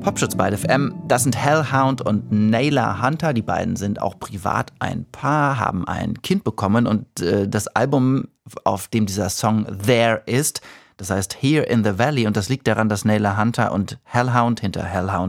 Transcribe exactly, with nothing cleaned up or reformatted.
Popschutz bei F M, das sind Hellhound und Nayla Hunter. Die beiden sind auch privat ein Paar, haben ein Kind bekommen und äh, das Album, auf dem dieser Song There ist, das heißt Here in the Valley, und das liegt daran, dass Nayla Hunter und Hellhound hinter Hellhound